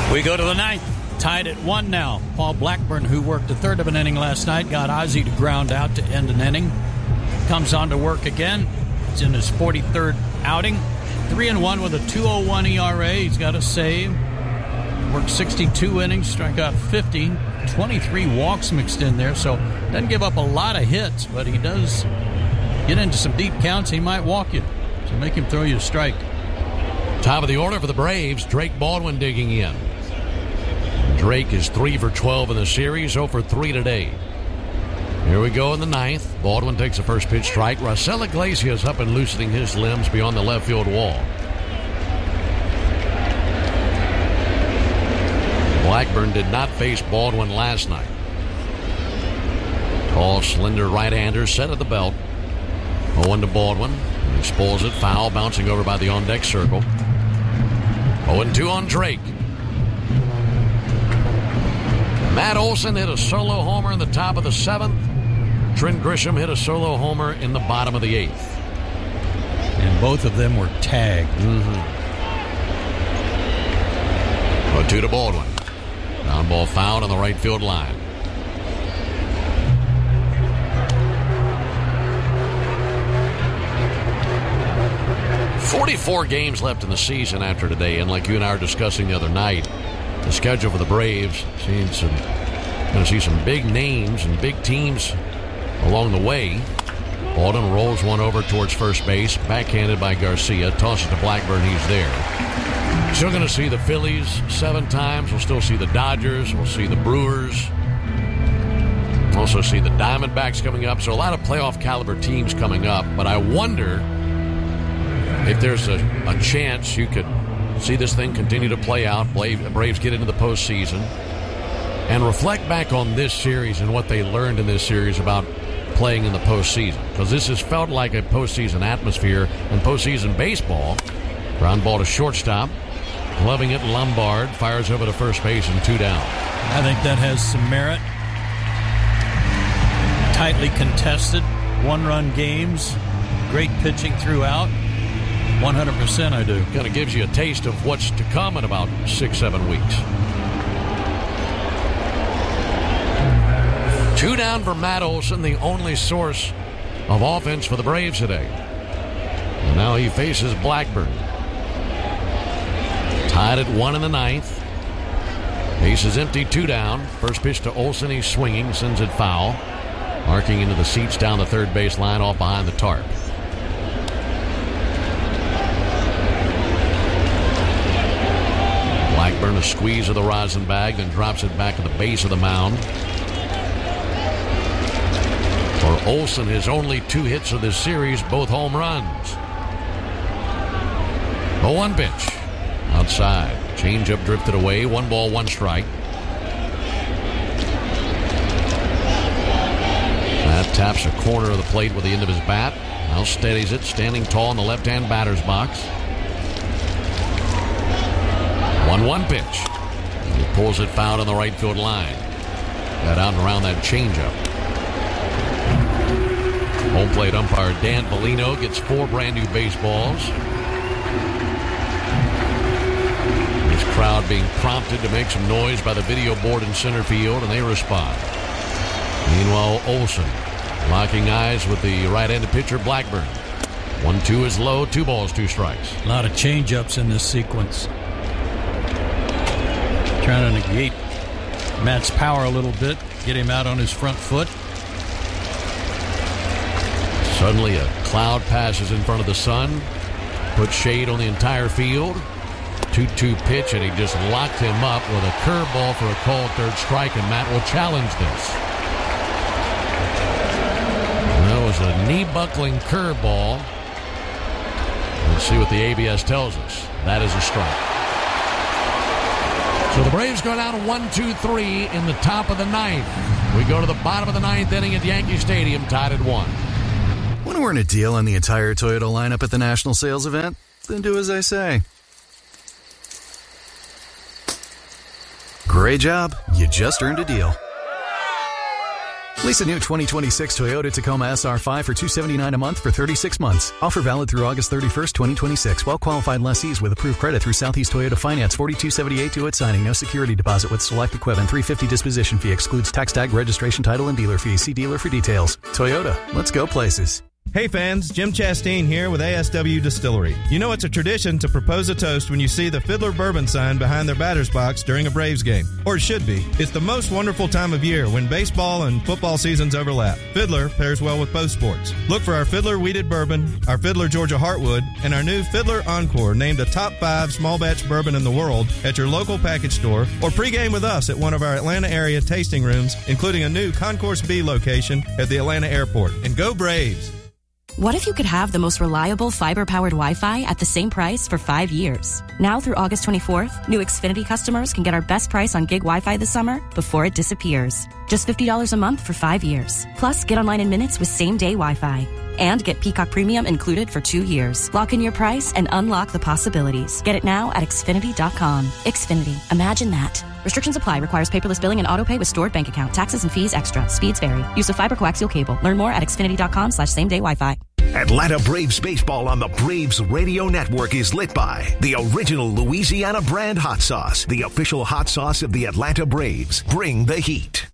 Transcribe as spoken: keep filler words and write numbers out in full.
We go to the ninth. Tied at one now. Paul Blackburn, who worked a third of an inning last night, got Ozzie to ground out to end an inning. Comes on to work again. He's in his forty-third outing. three and one with a two oh one E R A. He's got a save. Worked sixty-two innings, struck out fifty. twenty-three walks mixed in there, so doesn't give up a lot of hits, but he does get into some deep counts. He might walk you, so make him throw you a strike. Top of the order for the Braves, Drake Baldwin digging in. Drake is three for twelve in the series, oh for three today. Here we go in the ninth. Baldwin takes the first pitch strike. Raisel Iglesias up and loosening his limbs beyond the left field wall. Blackburn did not face Baldwin last night. Tall, slender right-hander set at the belt. oh one to Baldwin. He spoils it. Foul bouncing over by the on-deck circle. oh and two on Drake. Matt Olson hit a solo homer in the top of the seventh. Trent Grisham hit a solo homer in the bottom of the eighth. And both of them were tagged. Mm-hmm. oh two to Baldwin. Ground ball fouled on the right field line. forty-four games left in the season after today, and like you and I were discussing the other night, the schedule for the Braves seeing some, going to see some big names and big teams along the way. Baldwin rolls one over towards first base, backhanded by Garcia, tosses to Blackburn. He's there. Still going to see the Phillies seven times. We'll still see the Dodgers. We'll see the Brewers. We'll also see the Diamondbacks coming up. So a lot of playoff caliber teams coming up. But I wonder if there's a, a chance you could see this thing continue to play out. Braves get into the postseason and reflect back on this series and what they learned in this series about playing in the postseason. Because this has felt like a postseason atmosphere and postseason baseball. Ground ball to shortstop. Loving it, Lombard fires over to first base and two down. I think that has some merit. Tightly contested, one-run games, great pitching throughout. one hundred percent I do. Kind of gives you a taste of what's to come in about six, seven weeks. Two down for Matt Olson, the only source of offense for the Braves today. And now he faces Blackburn. Tied at one in the ninth. Base is empty, two down. First pitch to Olson, he's swinging, sends it foul. Arcing into the seats down the third base line off behind the tarp. Blackburn a squeeze of the rosin bag, then drops it back to the base of the mound. For Olson, his only two hits of this series, both home runs. oh one pitch. Outside. Changeup drifted away. One ball, one strike. That taps a corner of the plate with the end of his bat. Now steadies it, standing tall in the left-hand batter's box. one one pitch. He pulls it foul on the right field line. Got out and around that changeup. Home plate umpire Dan Bellino gets four brand new baseballs. This crowd being prompted to make some noise by the video board in center field, and they respond. Meanwhile, Olson locking eyes with the right-handed pitcher Blackburn. one two is low, two balls, two strikes. A lot of change-ups in this sequence. Trying to negate Matt's power a little bit, get him out on his front foot. Suddenly a cloud passes in front of the sun, puts shade on the entire field. two two pitch, and he just locked him up with a curveball for a called third strike, and Matt will challenge this. That was a knee-buckling curveball. Let's see what the A B S tells us. That is a strike. So the Braves go down one two three in the top of the ninth. We go to the bottom of the ninth inning at Yankee Stadium, tied at one. Want to earn a deal on the entire Toyota lineup at the National Sales Event? Then do as I say. Great job. You just earned a deal. Lease a new twenty twenty-six Toyota Tacoma S R five for two hundred seventy-nine dollars a month for thirty-six months. Offer valid through August thirty-first, twenty twenty-six. Well-qualified lessees with approved credit through Southeast Toyota Finance. forty-two seventy-eight due at signing. No security deposit with select equipment. three hundred fifty dollars disposition fee. Excludes tax tag, registration, title, and dealer fees. See dealer for details. Toyota. Let's go places. Hey fans, Jim Chastain here with A S W Distillery. You know it's a tradition to propose a toast when you see the Fiddler Bourbon sign behind their batter's box during a Braves game. Or it should be. It's the most wonderful time of year when baseball and football seasons overlap. Fiddler pairs well with both sports. Look for our Fiddler Wheated Bourbon, our Fiddler Georgia Heartwood, and our new Fiddler Encore, named a top five small batch bourbon in the world, at your local package store, or pregame with us at one of our Atlanta area tasting rooms, including a new Concourse B location at the Atlanta airport. And go Braves! What if you could have the most reliable fiber-powered Wi-Fi at the same price for five years? Now through August twenty-fourth, new Xfinity customers can get our best price on gig Wi-Fi this summer before it disappears. Just fifty dollars a month for five years. Plus, get online in minutes with same-day Wi-Fi. And get Peacock Premium included for two years. Lock in your price and unlock the possibilities. Get it now at Xfinity dot com. Xfinity. Imagine that. Restrictions apply. Requires paperless billing and autopay with stored bank account. Taxes and fees extra. Speeds vary. Use of fiber coaxial cable. Learn more at Xfinity dot com slash same day Wi-Fi. Atlanta Braves baseball on the Braves Radio Network is lit by the original Louisiana brand hot sauce, the official hot sauce of the Atlanta Braves. Bring the heat.